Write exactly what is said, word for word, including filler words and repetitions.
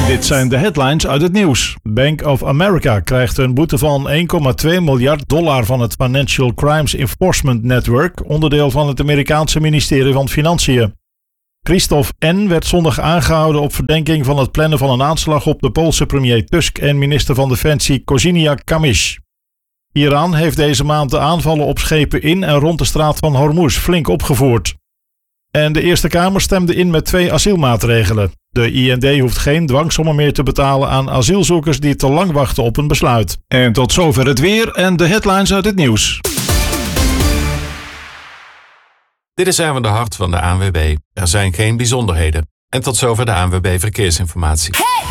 Dit zijn de headlines uit het nieuws. Bank of America krijgt een boete van één komma twee miljard dollar van het Financial Crimes Enforcement Network, onderdeel van het Amerikaanse ministerie van Financiën. Christophe N. werd zondag aangehouden op verdenking van het plannen van een aanslag op de Poolse premier Tusk en minister van Defensie Kosiniak-Kamysz. Iran heeft deze maand de aanvallen op schepen in en rond de straat van Hormuz flink opgevoerd. En de Eerste Kamer stemde in met twee asielmaatregelen. De I N D hoeft geen dwangsommen meer te betalen aan asielzoekers die te lang wachten op een besluit. En tot zover het weer en de headlines uit het nieuws. Dit is Erwin de Hart van de A N W B. Er zijn geen bijzonderheden. En tot zover de A N W B Verkeersinformatie.